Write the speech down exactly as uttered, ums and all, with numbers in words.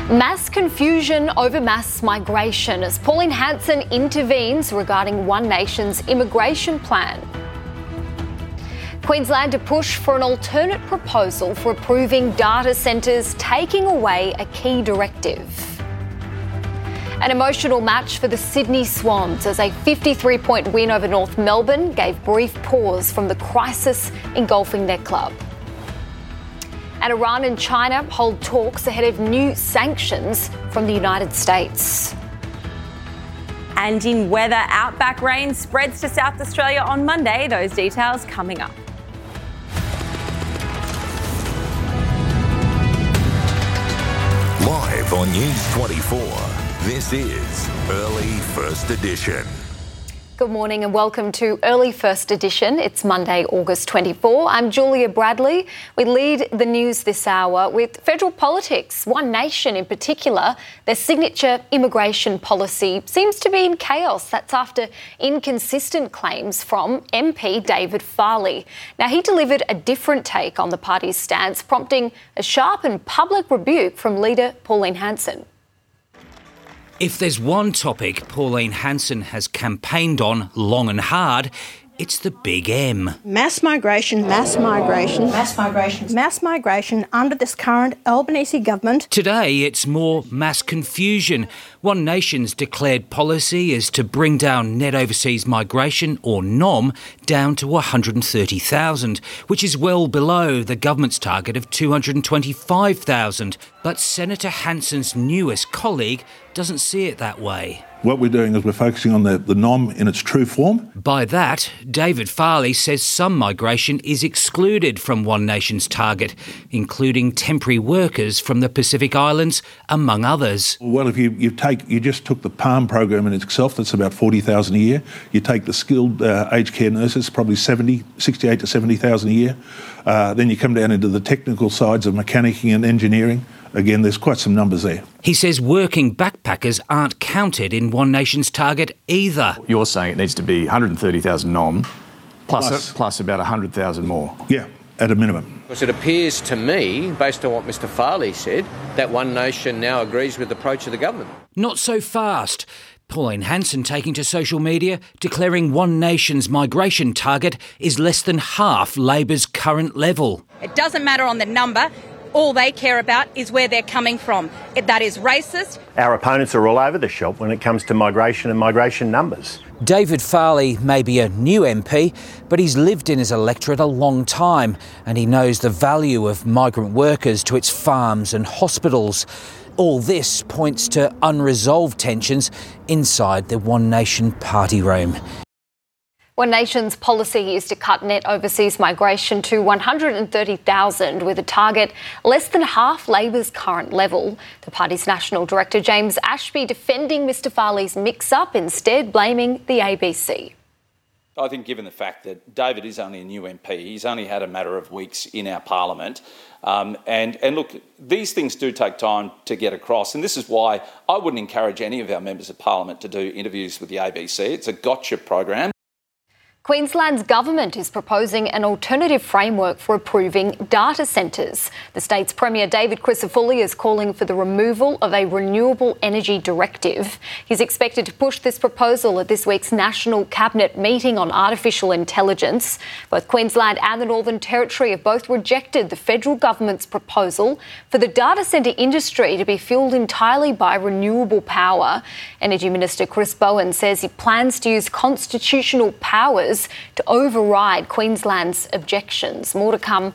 Mass confusion over mass migration as Pauline Hanson intervenes regarding One Nation's immigration plan. Queensland to push for an alternate proposal for approving data centres, taking away a key directive. An emotional match for the Sydney Swans as a fifty-three point win over North Melbourne gave brief pause from the crisis engulfing their club. And Iran and China hold talks ahead of new sanctions from the United States. And in weather, outback rain spreads to South Australia on Monday. Those details coming up. Live on News twenty-four, this is Early First Edition. Good morning and welcome to Early First Edition. It's Monday, August twenty-fourth. I'm Julia Bradley. We lead the news this hour with federal politics. One Nation in particular, their signature immigration policy seems to be in chaos. That's after inconsistent claims from M P David Farley. Now, he delivered a different take on the party's stance, prompting a sharp and public rebuke from leader Pauline Hanson. If there's one topic Pauline Hanson has campaigned on long and hard, it's the big M. Mass migration, mass migration, mass migration, mass migration under this current Albanese government. Today, it's more mass confusion. One Nation's declared policy is to bring down net overseas migration, or N O M, down to one hundred thirty thousand, which is well below the government's target of two hundred twenty-five thousand. But Senator Hanson's newest colleague doesn't see it that way. What we're doing is we're focusing on the, the N O M in its true form. By that, David Farley says some migration is excluded from One Nation's target, including temporary workers from the Pacific Islands, among others. Well, if you, you take you just took the PALM program in itself, that's about forty thousand a year. You take the skilled uh, aged care nurses, probably seventy, sixty-eight to seventy thousand a year. Uh, then you come down into the technical sides of mechanicking and engineering. Again, there's quite some numbers there. He says working backpackers aren't counted in One Nation's target either. You're saying it needs to be one hundred thirty thousand N O M plus, Plus. a, plus about one hundred thousand more. Yeah, at a minimum. Because it appears to me, based on what Mr Farley said, that One Nation now agrees with the approach of the government. Not so fast. Pauline Hanson taking to social media, declaring One Nation's migration target is less than half Labor's current level. It doesn't matter on the number. All they care about is where they're coming from. That is racist. Our opponents are all over the shop when it comes to migration and migration numbers. David Farley may be a new M P, but he's lived in his electorate a long time and he knows the value of migrant workers to its farms and hospitals. All this points to unresolved tensions inside the One Nation party room. One Nation's policy is to cut net overseas migration to one hundred thirty thousand, with a target less than half Labor's current level. The party's National Director James Ashby defending Mr Farley's mix-up, instead blaming the A B C. I think given the fact that David is only a new M P, he's only had a matter of weeks in our parliament, um, and, and look, these things do take time to get across, and this is why I wouldn't encourage any of our members of parliament to do interviews with the A B C. It's a gotcha program. Queensland's government is proposing an alternative framework for approving data centres. The state's Premier David Crisafulli is calling for the removal of a renewable energy directive. He's expected to push this proposal at this week's National Cabinet meeting on artificial intelligence. Both Queensland and the Northern Territory have both rejected the federal government's proposal for the data centre industry to be fuelled entirely by renewable power. Energy Minister Chris Bowen says he plans to use constitutional powers to override Queensland's objections. More to come